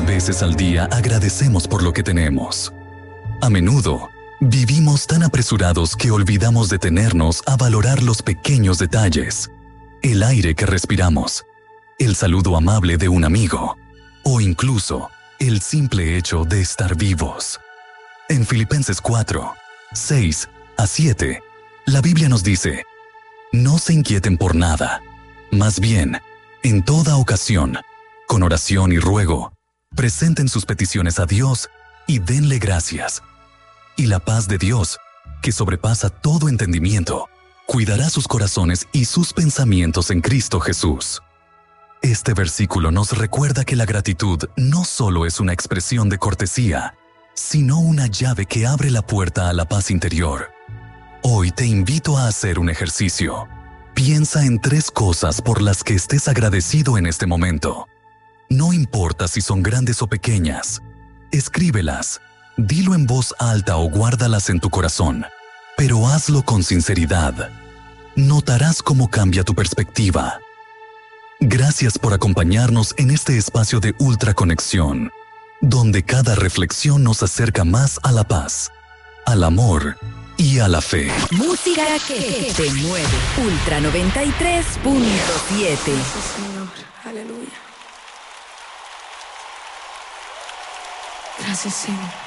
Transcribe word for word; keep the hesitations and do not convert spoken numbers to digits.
veces al día agradecemos por lo que tenemos? A menudo, vivimos tan apresurados que olvidamos detenernos a valorar los pequeños detalles, el aire que respiramos, el saludo amable de un amigo, o incluso el simple hecho de estar vivos. En Filipenses cuatro, seis a siete, la Biblia nos dice: no se inquieten por nada, más bien, en toda ocasión, con oración y ruego, presenten sus peticiones a Dios y denle gracias. Y la paz de Dios, que sobrepasa todo entendimiento, cuidará sus corazones y sus pensamientos en Cristo Jesús. Este versículo nos recuerda que la gratitud no solo es una expresión de cortesía, sino una llave que abre la puerta a la paz interior. Hoy te invito a hacer un ejercicio. Piensa en tres cosas por las que estés agradecido en este momento. No importa si son grandes o pequeñas. Escríbelas, dilo en voz alta o guárdalas en tu corazón, pero hazlo con sinceridad. Notarás cómo cambia tu perspectiva. Gracias por acompañarnos en este espacio de Ultra Conexión, donde cada reflexión nos acerca más a la paz, al amor y a la fe. Música que te mueve. Ultra noventa y tres punto siete. Gracias, Señor. Aleluya. Gracias, Señor.